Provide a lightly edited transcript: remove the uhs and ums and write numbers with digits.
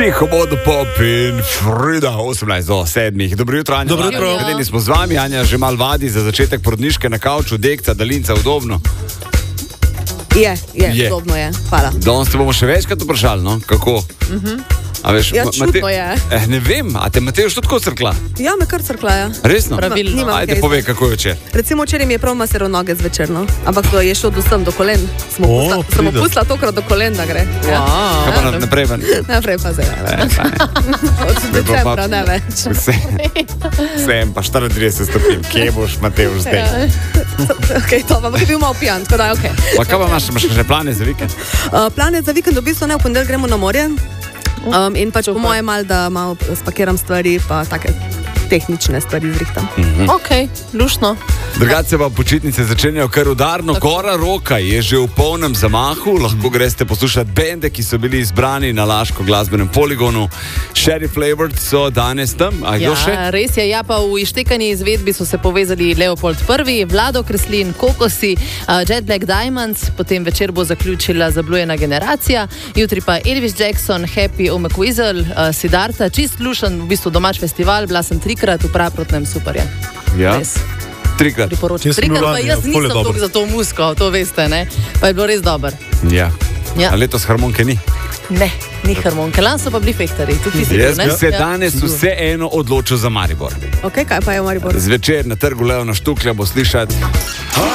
Psihobodo Pop in Frida, 18 do 7. Dobro jutro, Anja. Dobro jutro. Vedeni smo z vami, Anja že mal vadi za začetek porodniške na kavču, dekca, daljinca, udobno. Je, udobno je, hvala. Danes te bomo še večkrat vprašali, no, kako? A veš, Ja, čudno je. Ne vem, a te Mateoš tudi tako crkla? Ja, me kar crkla, ja. Resno? Pravilno. Nimam Ajde, kaj povej, kako je včeraj. Recimo včeraj mi je prav maseral noge zvečer, no. Ampak to je šlo do sem, do kolen. Samo pustila tokrat do kolen, da gre. Ja. Kaj pa naprej ven? Naprej pa zdaj. Od decembra ne več. Vsem pa 34 stopinj. Kje boš, Mateoš, zdaj? Ok, to pa je bil malo pijan, tako da je ok. Pa kaj pa imaš še plane za vikend? Plane za vikend v bistvu ne, v ponedeljek gremo na morje. In pač po moje malo, da malo spakiram stvari, pa take tehnične stvari zrihtam. Ok, lušno. Drugače pa počitnice začenjajo kar udarno. Gora Roka je že v polnem zamahu. Lahko greste poslušati bende, ki so bili izbrani na Laško glasbenem poligonu. Sherry Flavored so danes tam. A kdo še? Res je, ja, pa v ištekani izvedbi so se povezali Leopold I, Vlado Kreslin, Kokosi, Jet Black Diamonds, potem večer bo zaključila Zablujena generacija, jutri pa Elvis Jackson, Happy, Omek Weasel, Siddharta, čist lušen, v bistvu domač festival, bila sem 3-krat v Praprotnem, super je. Ja. Res. 3-krat. Priporočam. 3-krat pa jaz nisem toliko za to muziko, to veste, ne? Pa je bilo res dober. Ja. Ja. A letos harmonike ni? Ne, ni harmonike. Lan so pa bili fehtarji. Jaz bi se danes vseeno odločil za Maribor. Ok, kaj pa je v Mariboru? Zvečer na trgu Leona Štuklja bo slišati